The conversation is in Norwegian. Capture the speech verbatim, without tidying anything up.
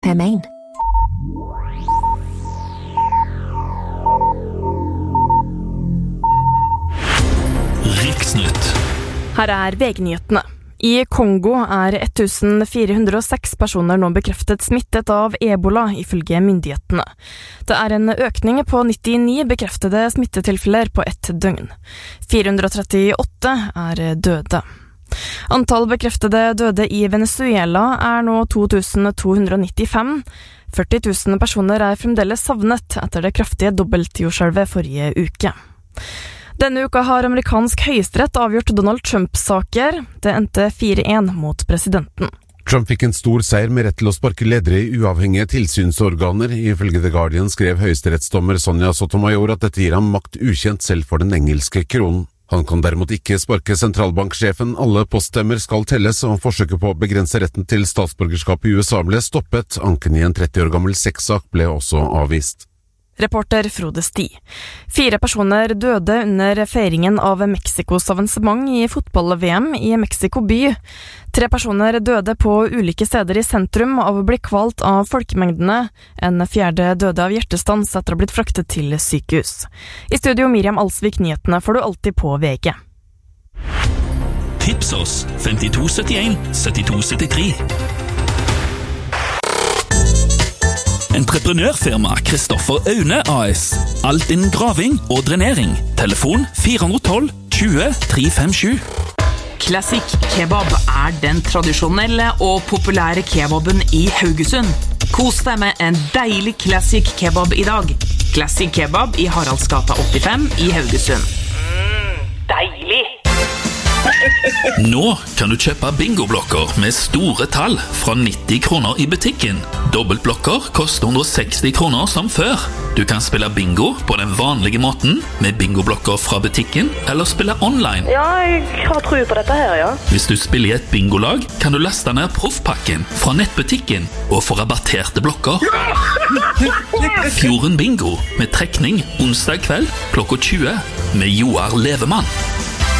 Jeg mener. Riksnytt. Her er V G-nyhetene. I Kongo er ett tusen fire hundre og seks personer nå bekreftet smittet av ebola, ifølge myndighetene. Det er en økning på nittini bekreftede smittetilfeller på ett døgn. fire hundre og trettiåtte er døde. Antall bekreftede døde i Venezuela er nå to tusen to hundre og nittifem. førti tusen personer er fremdeles savnet etter det kraftige dobbeltjordskjelvet forrige uke. Denne uka har amerikansk høyesterett avgjort Donald Trump-saker. Det endte fire én mot presidenten. Trump fikk en stor seier med rett til å sparke ledere i uavhengige tilsynsorganer. Ifølge The Guardian skrev høyesterettsdommer Sonia Sotomayor at dette gir ham makt ukjent selv for den engelske kronen. Han kan derimot ikke sparke sentralbanksjefen. Alle poststemmer skal telles, og forsøket på å begrense retten til statsborgerskap i U S A ble stoppet. Anken i en tretti år gammel sexsak ble også avvist. Reporter Frode Sti. Fire personer døde under feiringen av Mexikos avansement i fotball-V M i Mexico by. Tre personer døde på ulike steder i sentrum av å bli kvalt av folkemengdene. En fjerde døde av hjertestans etter å ha blitt fraktet til sykehus. I studio Miriam Alsvik, nyhetene får du alltid på V G. Tips oss femtito syttien syttito syttitre. Entreprenørfirma Kristoffer Aune A S. Alt innen graving og drenering. Telefon fire ett to tjue tre fem sju. Classic Kebab er den tradisjonelle og populære kebaben i Haugesund. Kos deg med en deilig Classic Kebab i dag. Classic Kebab i Haraldsgata åttifem i Haugesund. Mm, deilig! Nå kan du kjøpe bingoblokker med store tall fra nitti kroner i butikken. Dobbeltblokker koster hundre og seksti kroner som før. Du kan spille bingo på den vanlige måten med bingoblokker fra butikken, eller spille online. Ja, jeg har tro på dette her, ja. Hvis du spiller i et bingolag, kan du laste ned proffpakken fra nettbutikken og få rabatterte blokker. Fjorden Bingo med trekning onsdag kveld klokka tjue med Joar Levemann.